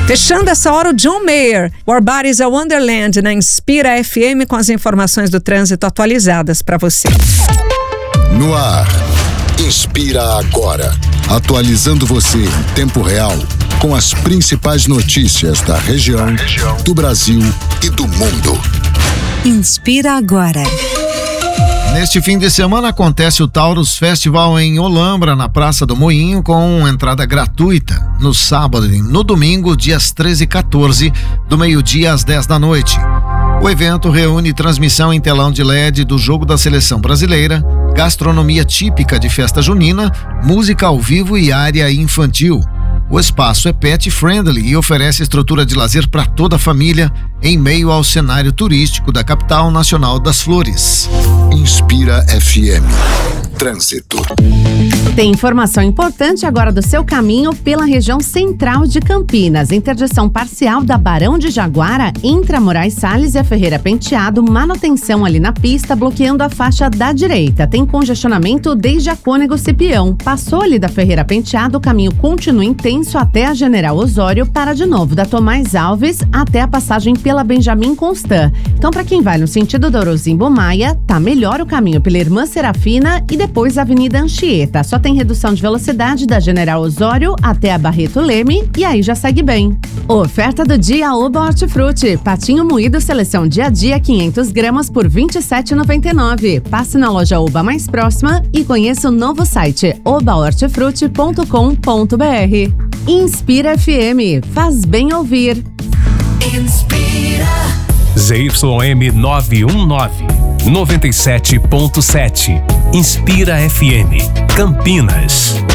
Fechando essa hora, o John Mayer, Our Bodies a Wonderland, na Inspira FM, com as informações do trânsito atualizadas para você. No ar, Inspira Agora, atualizando você em tempo real, com as principais notícias da região, do Brasil e do mundo. Inspira Agora. Neste fim de semana acontece o Taurus Festival em Olambra, na Praça do Moinho, com entrada gratuita no sábado e no domingo, dias 13 e 14, do meio-dia às 10 da noite. O evento reúne transmissão em telão de LED do jogo da seleção brasileira, gastronomia típica de festa junina, música ao vivo e área infantil. O espaço é pet friendly e oferece estrutura de lazer para toda a família, em meio ao cenário turístico da capital nacional das flores. Inspira FM. Trânsito. Tem informação importante agora do seu caminho pela região central de Campinas. Interdição parcial da Barão de Jaguara entre a Moraes Salles e a Ferreira Penteado. Manutenção ali na pista, bloqueando a faixa da direita. Tem congestionamento desde a Cônego Cipião. Passou ali da Ferreira Penteado, o caminho continua intenso até a General Osório. Para de novo da Tomás Alves até a passagem pela Benjamin Constant. Então, para quem vai no sentido do Orozimbo Maia, tá melhor o caminho pela Irmã Serafina e depois a Avenida Anchieta. Só tem redução de velocidade da General Osório até a Barreto Leme e aí já segue bem. Oferta do dia Oba Hortifruti. Patinho moído seleção dia a dia 500 gramas por R$ 27,99. Passe na loja Oba mais próxima e conheça o novo site obahortifruti.com.br. Inspira FM. Faz bem ouvir. Inspira. ZYM 919, 97.7. Inspira FM, Campinas.